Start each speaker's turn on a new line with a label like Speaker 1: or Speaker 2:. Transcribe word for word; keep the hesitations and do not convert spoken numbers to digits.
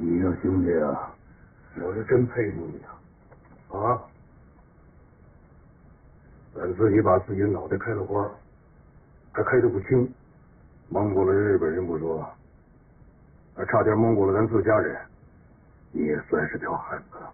Speaker 1: 你呀，兄弟啊，我是真佩服你啊！啊，咱自己把自己脑袋开了花，还开得不轻，蒙过了日本人不说，还差点蒙过了咱自家人。你也算是条汉子了。